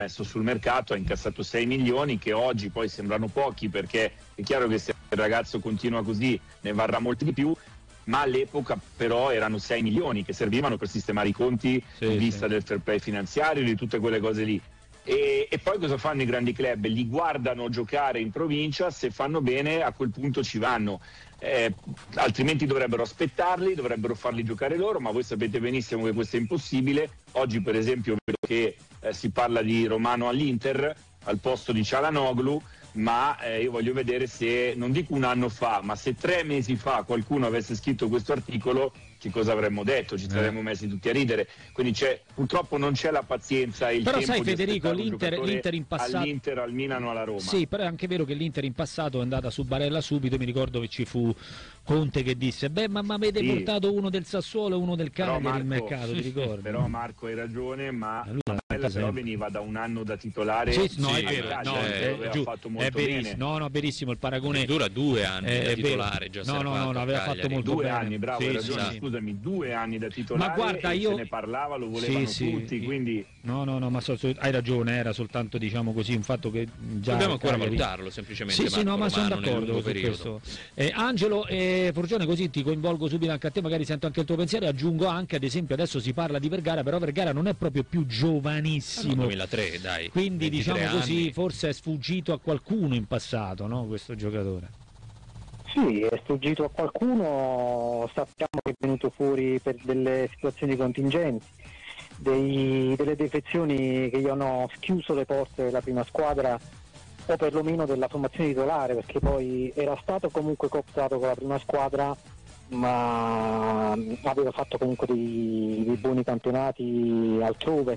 messo sul mercato, ha incassato 6 milioni che oggi poi sembrano pochi, perché è chiaro che se il ragazzo continua così ne varrà molti di più, ma all'epoca però erano 6 milioni che servivano per sistemare i conti in vista del fair play finanziario, di tutte quelle cose lì. E poi cosa fanno i grandi club? Li guardano giocare in provincia, se fanno bene a quel punto ci vanno, altrimenti dovrebbero aspettarli, dovrebbero farli giocare loro, ma voi sapete benissimo che questo è impossibile. Oggi per esempio vedo che si parla di Romano all'Inter al posto di Çalhanoğlu, ma io voglio vedere se, non dico un anno fa, ma se 3 mesi fa qualcuno avesse scritto questo articolo, che cosa avremmo detto? Ci saremmo messi tutti a ridere. Quindi purtroppo non c'è la pazienza e il però tempo sai di Federico, l'Inter in passato, all'Inter, al Milano, alla Roma. Sì, però è anche vero che l'Inter in passato è andata su Barella subito. Mi ricordo che ci fu Conte che disse ma avete portato uno del Sassuolo e uno del Cagliari nel mercato, ti ricordi? Però Marco hai ragione, ma Barella però veniva da un anno da titolare. È vero, aveva fatto molto bene. No, verissimo, il paragone dura 2 anni da titolare, già no, aveva fatto molto 2 bene. anni, bravo, hai ragione, scusami, 2 anni da titolare. Ma guarda, se ne parlava, lo volevano tutti, quindi no, ma hai ragione, era soltanto diciamo così un fatto che già dobbiamo ancora valutarlo semplicemente. Sì, no, ma sono d'accordo su questo. Angelo Forgione, così ti coinvolgo subito anche a te, magari sento anche il tuo pensiero e aggiungo anche, ad esempio, adesso si parla di Vergara, però Vergara non è proprio più giovanissimo. 2003, dai. Quindi diciamo così, anni. forse è sfuggito a qualcuno in passato, no, questo giocatore. Sì, è sfuggito a qualcuno, sappiamo che è venuto fuori per delle situazioni contingenti, delle defezioni che gli hanno schiuso le porte della prima squadra o perlomeno della formazione titolare, perché poi era stato comunque cooptato con la prima squadra, ma aveva fatto comunque dei buoni campionati altrove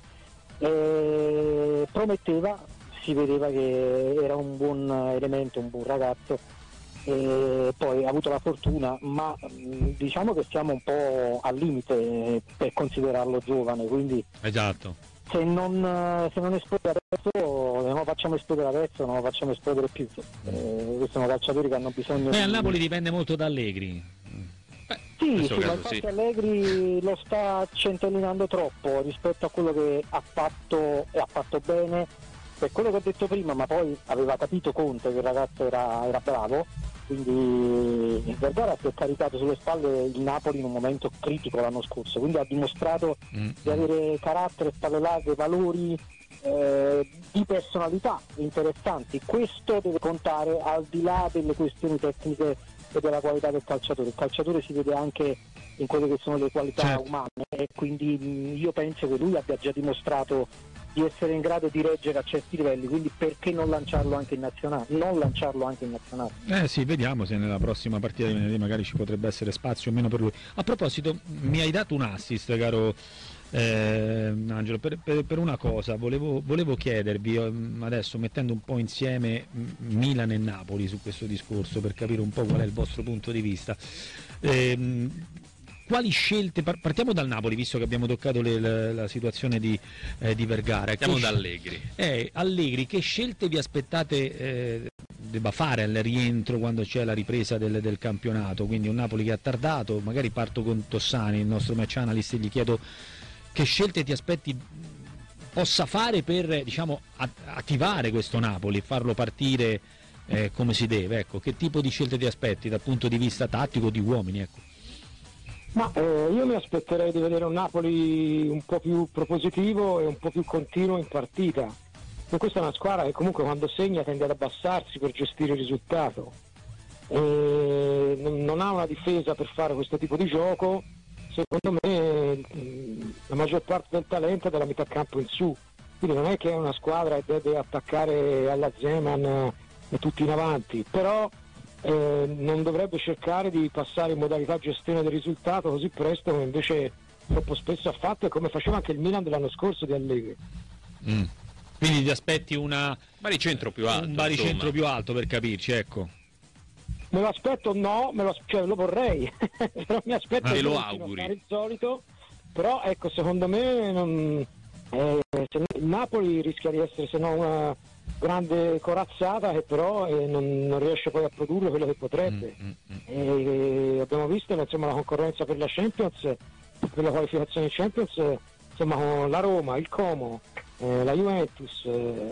e prometteva, si vedeva che era un buon elemento, un buon ragazzo. E poi ha avuto la fortuna, ma diciamo che siamo un po' al limite per considerarlo giovane, quindi esatto. Se non esplode adesso, se non lo facciamo esplodere adesso, non lo facciamo esplodere più. Questi sono calciatori che hanno bisogno al Napoli dipende molto da Allegri. Sì, ma infatti Allegri lo sta centellinando troppo rispetto a quello che ha fatto e ha fatto bene, per quello che ho detto prima, ma poi aveva capito Conte che il ragazzo era bravo, quindi Vergara si è caricato sulle spalle il Napoli in un momento critico l'anno scorso, quindi ha dimostrato di avere carattere, spalle larghe, valori di personalità interessanti. Questo deve contare al di là delle questioni tecniche e della qualità del calciatore. Il calciatore si vede anche in quelle che sono le qualità umane, e quindi io penso che lui abbia già dimostrato di essere in grado di reggere a certi livelli, quindi perché non lanciarlo anche in nazionale? Sì, vediamo se nella prossima partita di venerdì magari ci potrebbe essere spazio o meno per lui. A proposito, mi hai dato un assist, caro Angelo, per una cosa volevo chiedervi, adesso mettendo un po' insieme Milan e Napoli su questo discorso, per capire un po' qual è il vostro punto di vista. Quali scelte, partiamo dal Napoli, visto che abbiamo toccato la situazione di Vergara. Partiamo da Allegri. Allegri, che scelte vi aspettate debba fare al rientro quando c'è la ripresa del campionato? Quindi un Napoli che ha tardato, magari parto con Tossani, il nostro match analyst, e gli chiedo che scelte ti aspetti possa fare per, diciamo, attivare questo Napoli, farlo partire come si deve, ecco. Che tipo di scelte ti aspetti dal punto di vista tattico, di uomini, ecco? Ma io mi aspetterei di vedere un Napoli un po' più propositivo e un po' più continuo in partita. E questa è una squadra che comunque quando segna tende ad abbassarsi per gestire il risultato. Non ha una difesa per fare questo tipo di gioco. Secondo me la maggior parte del talento è dalla metà campo in su. Quindi non è che è una squadra che deve attaccare alla Zeman e tutti in avanti, però non dovrebbe cercare di passare in modalità gestione del risultato così presto come invece troppo spesso ha fatto, e come faceva anche il Milan dell'anno scorso di Allegri. Quindi ti aspetti un baricentro più alto, più alto, per capirci, ecco. Me lo aspetto, lo vorrei però mi aspetto te che lo auguri fare il solito, però ecco, secondo me il Napoli rischia di essere, se no, una grande corazzata che però non riesce poi a produrre quello che potrebbe. E abbiamo visto, insomma, la concorrenza per la Champions, per la qualificazione Champions insomma con la Roma, il Como, la Juventus,